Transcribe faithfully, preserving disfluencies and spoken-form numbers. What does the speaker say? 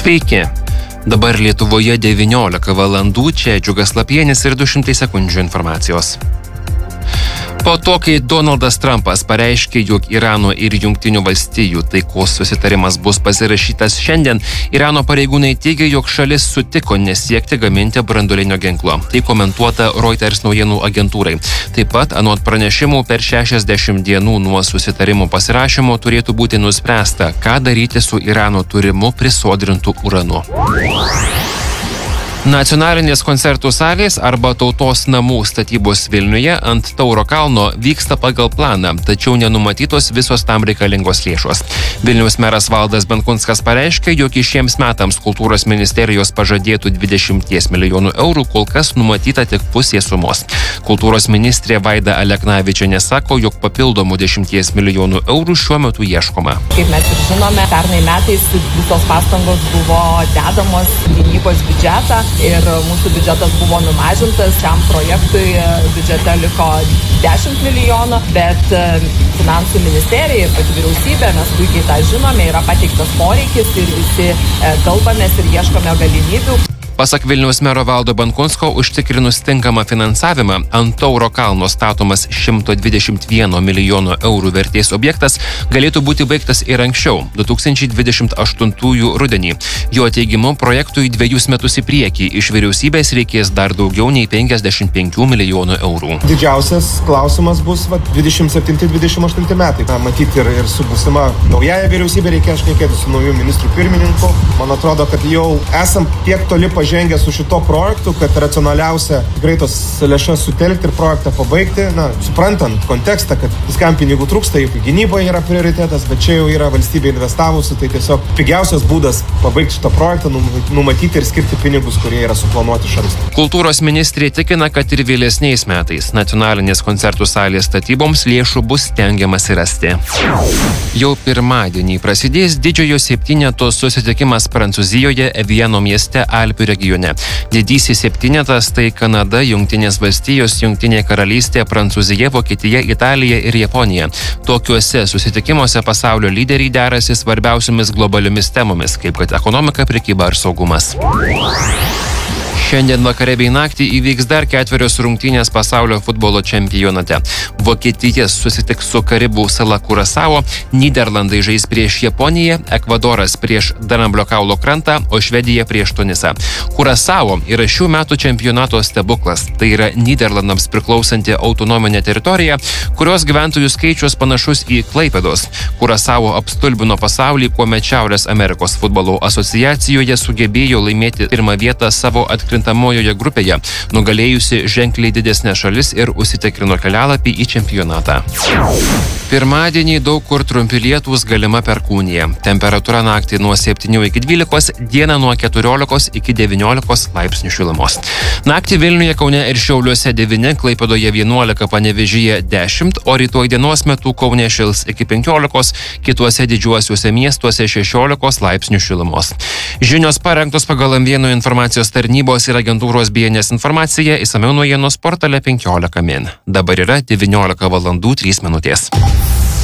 Sveiki. Dabar Lietuvoje devyniolika valandų, čia Džiugas Lapienis ir du šimtai sekundžių informacijos. Po to, kai Donaldas Trumpas pareiškė, jog Irano ir Jungtinių valstijų taikos susitarimas bus pasirašytas šiandien, Irano pareigūnai teigia, jog šalis sutiko nesiekti gaminti branduolinio ginklo. Tai komentuota Reuters naujienų agentūrai. Taip pat, anot pranešimų, per šešiasdešimt dienų nuo susitarimo pasirašymo turėtų būti nuspręsta, ką daryti su Irano turimu prisodrintų uranu. Nacionalinės koncertų salės arba tautos namų statybos Vilniuje ant Tauro kalno vyksta pagal planą, tačiau nenumatytos visos tam reikalingos lėšos. Vilniaus meras Valdas Benkunskas pareiškė, jog šiems metams kultūros ministerijos pažadėtų dvidešimt milijonų eurų, kol kas numatyta tik pusė sumos. Kultūros ministrė Vaida Aleknavičienė sako, jog papildomų dešimties milijonų eurų šiuo metu ieškoma. Kaip mes ir žinome, pernai metais visos pastangos buvo dedamos gynybos biudžetą. Ir mūsų biudžetas buvo numažintas, šiam projektui biudžete liko dešimt milijonų, bet finansų ministerija ir pati vyriausybė, mes puikiai tą žinome, yra pateiktas poreikis ir visi kalbamės ir ieškome galimybių. Pasak Vilniaus mero Valdo Benkunsko, užtikrinus tinkamą finansavimą, ant Tauro kalno statomas šimto dvidešimt vieno milijono eurų vertės objektas galėtų būti baigtas ir anksčiau, du tūkstančiai dvidešimt aštuntųjų rudenį. Jo teigimu, projektui dviejus metus į priekį iš vyriausybės reikės dar daugiau nei penkiasdešimt penkių milijonų eurų. Didžiausias klausimas bus va, dvidešimt septinti dvidešimt aštunti metai. Na, matyti ir, ir su būsima naujaja vyriausybė reikės šnekėti su naujų ministrų pirmininku. Man atrodo, kad jau esam tiek toli pažengę su šito projektu, kad racionaliausia greitos lėšas sutelkti ir projektą pabaigti, na, suprantant kontekstą, kad viskam pinigų trūksta, juk gynyboje yra prioritetas, bet čia jau yra valstybė investavusi, tai tiesiog pigiausias būdas pabaigti šitą projektą, numatyti ir skirti pinigus, kurie yra suplanuoti iš anksto. Kultūros ministrė tikina, kad ir vėlesniais metais nacionalinės koncertų salės statyboms lėšų bus stengiamasi rasti. Jau pirmadienį prasidės didžiojo septyneto susitikimas Prancūzijoje Evieno mieste Alpių regione. Didysis septynetas tai Kanada, Jungtinės valstijos, Jungtinė karalystė, Prancūzija, Vokietija, Italija ir Japonija. Tokiuose susitikimuose pasaulio lyderiai derasi svarbiausiomis globaliomis temomis, kaip kad ekonomika, prekyba ar saugumas. Šiandien vakare bei naktį įvyks dar ketverios rungtynės pasaulio futbolo čempionate. Vokietija susitiks su Karibų sala Kurasao, Nyderlandai žais prieš Japoniją, Ekvadoras prieš Dramblio kaulo krantą, o Švedija prieš Tunisą. Kurasao yra šių metų čempionato stebuklas. Tai yra Nyderlandams priklausanti autonominė teritorija, kurios gyventojų skaičius panašus į Klaipėdos. Kurasao apstulbino pasaulį, kuomet Šiaurės Amerikos futbolo asociacijoje sugebėjo laimėti pirmą vietą savo atkrintamoje Tamojoje grupėje, nugalėjusi ženkliai didesnė šalis ir užsitikrino kelialapį į čempionatą. Pirmadienį daug kur trumpi lietūs, galima perkūnija. Temperatūra naktį nuo septynių iki dvylikos, dieną nuo keturiolikos iki devyniolikos laipsnių šilumos. Naktį Vilniuje, Kaune ir Šiauliuose devyni, Klaipėdoje vienuolika, Panevėžyje dešimt, o rytoj dienos metu Kaune šils iki penkiolikos, kituose didžiuosiuose miestuose šešiolikos laipsnių šilumos. Žinios parengtos pagal M vieno informacijos tarnybos ir agentūros B N S informacija, išsamiau naujienos portale penkiolika min. Dabar yra devyniolika valandų trys minutės.